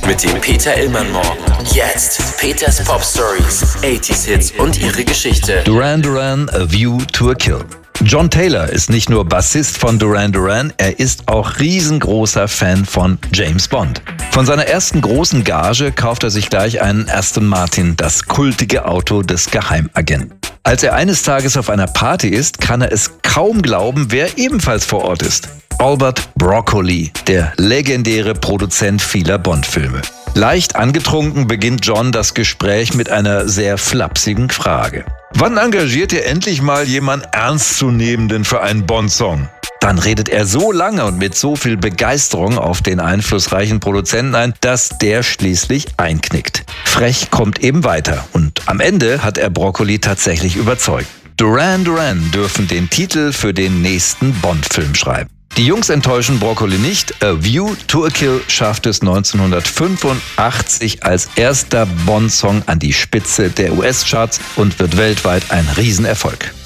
mit dem Peter Illmann Morgen. Jetzt Peters Pop Stories, 80s Hits und ihre Geschichte. Duran Duran, A View to a Kill. John Taylor ist nicht nur Bassist von Duran Duran, er ist auch riesengroßer Fan von James Bond. Von seiner ersten großen Gage kauft er sich gleich einen Aston Martin, das kultige Auto des Geheimagenten. Als er eines Tages auf einer Party ist, kann er es kaum glauben, wer ebenfalls vor Ort ist. Albert Broccoli, der legendäre Produzent vieler Bond-Filme. Leicht angetrunken beginnt John das Gespräch mit einer sehr flapsigen Frage. Wann engagiert ihr endlich mal jemanden Ernstzunehmenden für einen Bond-Song? Dann redet er so lange und mit so viel Begeisterung auf den einflussreichen Produzenten ein, dass der schließlich einknickt. Frech kommt eben weiter und am Ende hat er Broccoli tatsächlich überzeugt. Duran Duran dürfen den Titel für den nächsten Bond-Film schreiben. Die Jungs enttäuschen Broccoli nicht. A View to a Kill schafft es 1985 als erster Bond-Song an die Spitze der US-Charts und wird weltweit ein Riesenerfolg.